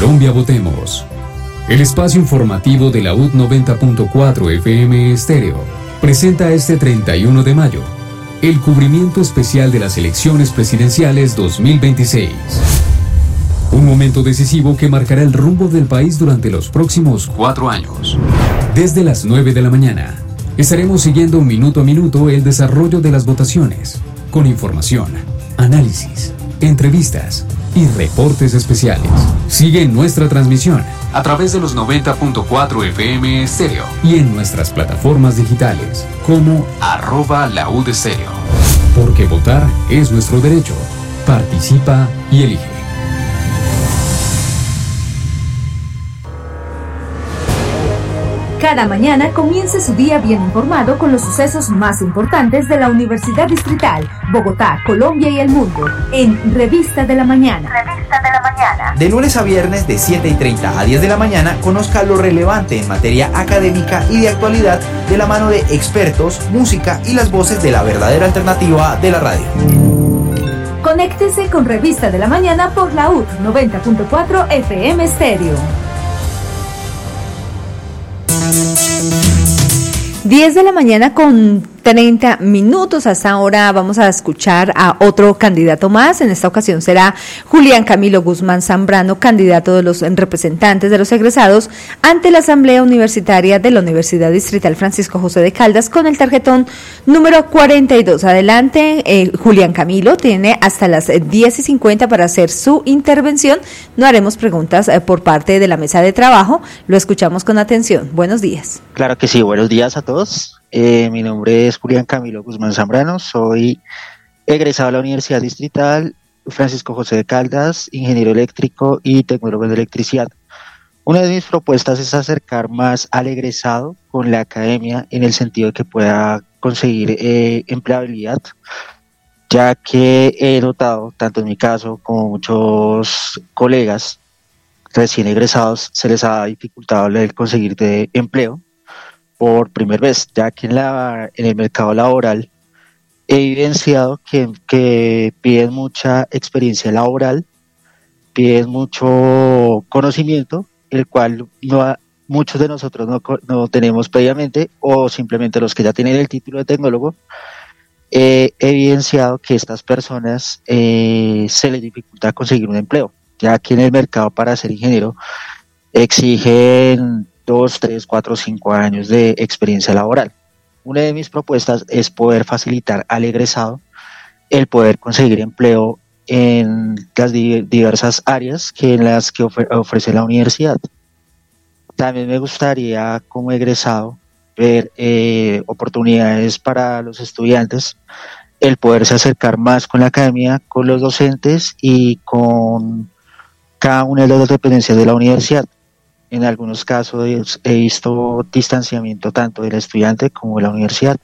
Colombia Votemos. El espacio informativo de la UD 90.4 FM Estéreo presenta este 31 de mayo el cubrimiento especial de las elecciones presidenciales 2026. Un momento decisivo que marcará el rumbo del país durante los próximos 4 años. Desde las 9 de la mañana, estaremos siguiendo minuto a minuto el desarrollo de las votaciones, con información, análisis, entrevistas y reportes especiales. Sigue nuestra transmisión a través de los 90.4 FM Estéreo y en nuestras plataformas digitales como @laudestéreo. Porque votar es nuestro derecho. Participa y elige. Cada mañana comience su día bien informado con los sucesos más importantes de la Universidad Distrital, Bogotá, Colombia y el mundo, en Revista de la Mañana. Revista de la Mañana. De lunes a viernes de 7:30 a 10 de la mañana, conozca lo relevante en materia académica y de actualidad de la mano de expertos, música y las voces de la verdadera alternativa de la radio. Conéctese con Revista de la Mañana por la UD 90.4 FM Estéreo. 10 de la mañana con 30 minutos. Hasta ahora vamos a escuchar a otro candidato más. En esta ocasión será Julián Camilo Guzmán Zambrano, candidato de los representantes de los egresados ante la Asamblea Universitaria de la Universidad Distrital Francisco José de Caldas con el tarjetón número 42. Adelante, Julián Camilo tiene hasta las 10:50 para hacer su intervención. No haremos preguntas por parte de la mesa de trabajo. Lo escuchamos con atención. Buenos días. Claro que sí, buenos días a todos. Mi nombre es Julián Camilo Guzmán Zambrano, soy egresado de la Universidad Distrital Francisco José de Caldas, ingeniero eléctrico y tecnólogo de electricidad. Una de mis propuestas es acercar más al egresado con la academia en el sentido de que pueda conseguir empleabilidad, ya que he notado, tanto en mi caso como muchos colegas recién egresados, se les ha dificultado el conseguir de empleo por primera vez, ya que en el mercado laboral he evidenciado que piden mucha experiencia laboral, piden mucho conocimiento, el cual muchos de nosotros no tenemos previamente, o simplemente los que ya tienen el título de tecnólogo. He evidenciado que estas personas se les dificulta conseguir un empleo, ya que en el mercado para ser ingeniero exigen 2, 3, 4, 5 años de experiencia laboral. Una de mis propuestas es poder facilitar al egresado el poder conseguir empleo en las diversas áreas en las que ofrece la universidad. También me gustaría, como egresado, ver oportunidades para los estudiantes, el poderse acercar más con la academia, con los docentes y con cada una de las dependencias de la universidad. En algunos casos he visto distanciamiento tanto del estudiante como de la universidad.